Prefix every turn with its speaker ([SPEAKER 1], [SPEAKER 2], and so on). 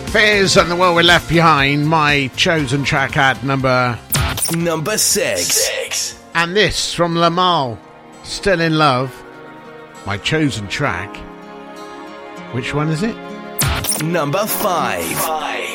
[SPEAKER 1] Fears and the World We're Left Behind, my chosen track at number
[SPEAKER 2] 6.
[SPEAKER 1] And this from Lamal, Still in Love, my chosen track. Which one is it?
[SPEAKER 2] Number 5.